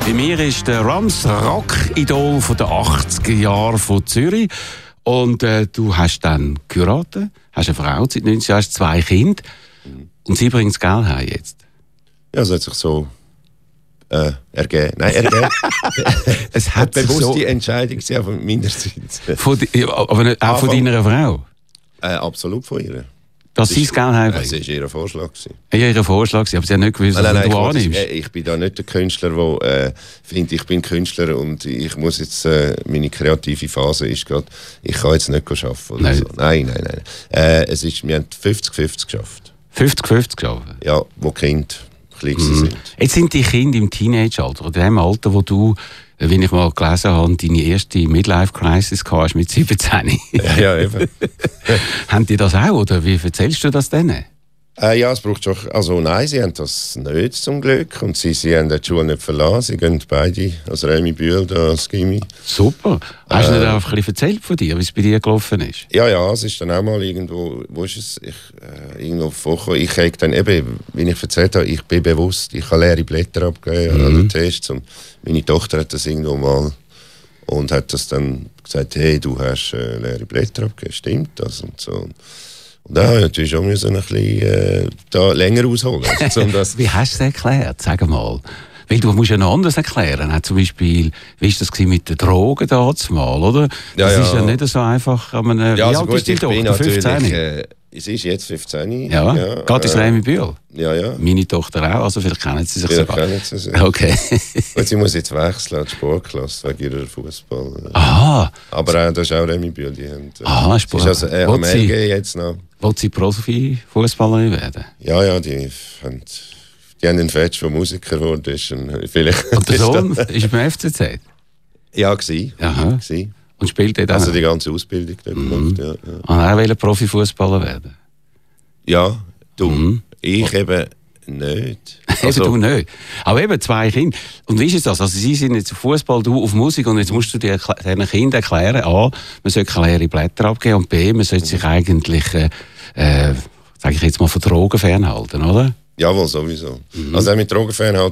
Bei mir ist der Rams, Rock-Idol von den 80er Jahren von Zürich. Und du hast dann geheiratet, hast eine Frau, seit 19 Jahren, hast 2 Kinder. Und sie bringt das Geld heim jetzt. Ja, es hat sich so ergeben. Nein, ergeben. Es hat eine bewusste so Entscheidung von meinerseits. Aber nicht, auch von deiner Frau? Absolut von ihr. Dass sie das Geld heimbringt? Das war ihr Vorschlag. Ihr Vorschlag, aber sie hat nicht gewusst, was du annimmst. Ich bin da nicht der Künstler, der findet, ich bin Künstler und ich muss jetzt, meine kreative Phase ist gerade, ich kann jetzt nicht arbeiten. Oder so. Nein. Wir haben 50-50 geschafft. 50-50 geschafft? Ja, wo die Kinder klein sind. Jetzt sind die Kinder im Teenage-Alter, oder in dem Alter, wo du, wie ich mal gelesen habe, deine erste Midlife-Crisis hast mit 17. Ja, eben. Haben die das auch, oder wie erzählst du das denen? Ja, es braucht schon. Also nein, sie haben das nicht zum Glück. Und sie haben die Schule nicht verlassen. Sie gehen beide, also Remi Bühl, das Gimmi. Super. Hast du nicht einfach ein bisschen erzählt von dir, wie es bei dir gelaufen ist? Ja, es ist dann auch mal irgendwo, wo ist es? Irgendwo vorgekommen. Ich habe dann eben, wie ich erzählt habe, ich bin bewusst, ich habe leere Blätter abgegeben an den Tests. Und meine Tochter hat das irgendwo mal und hat das dann gesagt, hey, du hast leere Blätter abgegeben, stimmt das? Und so. Und da musste ich natürlich schon ein bisschen da länger ausholen. Wie hast du es erklärt? Sag mal. Weil du musst ja noch anders erklären. Zum Beispiel, wie war das mit den Drogen damals, oder? Das ist ja nicht so einfach. Wie alt ist die Tochter? 15? Es ist jetzt 15. Ja. Geht ins Remi Bühl? Ja. Meine Tochter auch, also vielleicht kennen sie sich sogar. Kennen sie sich. Okay. Und sie muss jetzt wechseln an die Sportklasse wegen ihrer Fußball. Aha. Aber das ist auch Remi Bühl. Die haben, Sport. Sie ist also am LG jetzt noch. Wollt sie Profi-Fußballerin werden? Ja, die haben einen Fetch, der Musiker geworden ist. Und der Sohn ist beim FCZ? Ja, war. Aha. Und spielt dort also die ganze Ausbildung dort gemacht, ja. Und er wollte Profifußballer werden? Ja, du. Ich eben nicht. Also, du nicht. Aber eben 2 Kinder. Und wie ist es das? Also sie sind jetzt auf Fußball, du auf Musik und jetzt musst du diesen Kindern erklären, A, man sollte leere Blätter abgeben und B, man sollte sich eigentlich, sage ich jetzt mal, von Drogen fernhalten, oder? Jawohl, sowieso. Also auch mit Drogen fernhalten.